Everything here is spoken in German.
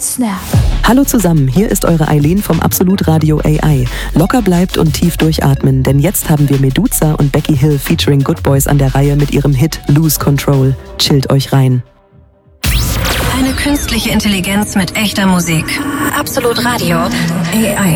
Snap. Hallo zusammen, hier ist eure Eileen vom Absolut Radio AI. Locker bleibt und tief durchatmen, denn jetzt haben wir Meduza und Becky Hill featuring Good Boys an der Reihe mit ihrem Hit Lose Control. Chillt euch rein. Eine künstliche Intelligenz mit echter Musik. Absolut Radio AI.